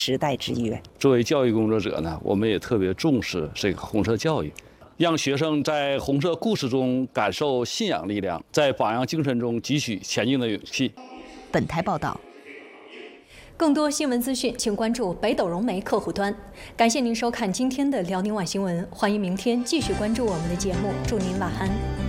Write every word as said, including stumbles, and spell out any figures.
时代之约。 作为教育工作者呢，我们也特别重视这个红色教育，让学生在红色故事中感受信仰力量，在榜样精神中汲取前进的勇气。 本台报道。 更多新闻资讯，请关注北斗融媒客户端。感谢您收看今天的辽宁晚新闻，欢迎明天继续关注我们的节目，祝您晚安。